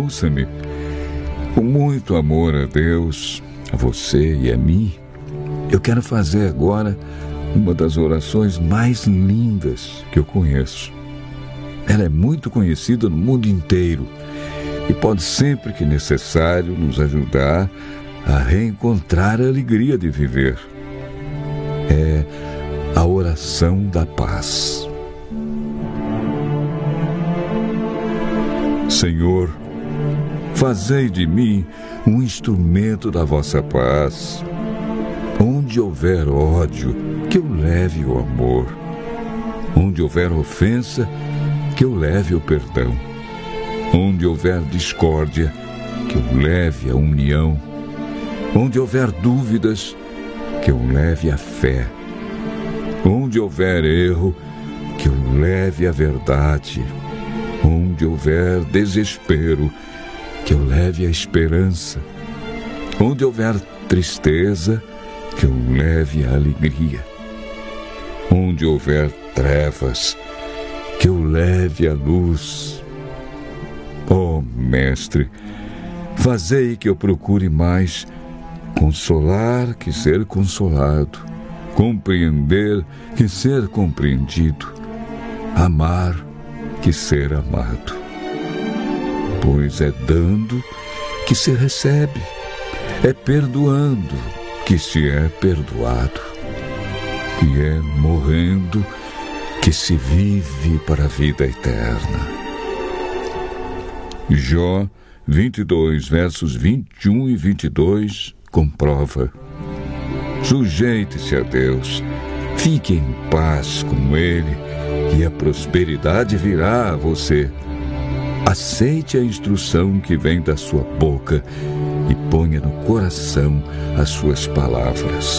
Ouça-me. Com muito amor a Deus, a você e a mim, eu quero fazer agora uma das orações mais lindas que eu conheço. Ela é muito conhecida no mundo inteiro e pode sempre que necessário nos ajudar a reencontrar a alegria de viver. É a oração da paz. Senhor, fazei de mim um instrumento da vossa paz. Onde houver ódio, que eu leve o amor. Onde houver ofensa, que eu leve o perdão. Onde houver discórdia, que eu leve a união. Onde houver dúvidas, que eu leve a fé. Onde houver erro, que eu leve a verdade. Onde houver desespero, que eu leve a esperança. Onde houver tristeza, que eu leve a alegria. Onde houver trevas, que eu leve a luz. Ó Mestre, fazei que eu procure mais consolar que ser consolado, compreender que ser compreendido, amar que ser amado. Pois é dando que se recebe, é perdoando que se é perdoado, e é morrendo que se vive para a vida eterna. Jó 22, versos 21 e 22 comprova: sujeite-se a Deus, fique em paz com Ele, e a prosperidade virá a você. Aceite a instrução que vem da sua boca e ponha no coração as suas palavras.